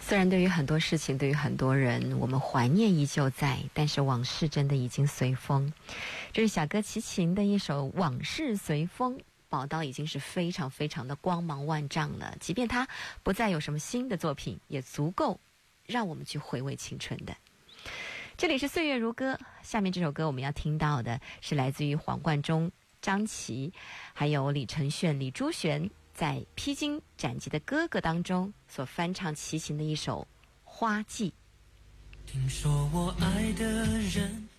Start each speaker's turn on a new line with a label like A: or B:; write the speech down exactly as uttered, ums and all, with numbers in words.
A: 虽然对于很多事情，对于很多人，我们怀念依旧在，但是往事真的已经随风。这是小哥齐秦的一首《往事随风》，宝刀已经是非常非常的光芒万丈了。即便他不再有什么新的作品，也足够让我们去回味青春的。这里是岁月如歌，下面这首歌我们要听到的是来自于黄贯中、张琪，还有李承铉、李珠璇在《披荆斩棘的哥哥》当中所翻唱齐秦的一首《花季》。
B: 听说我爱的人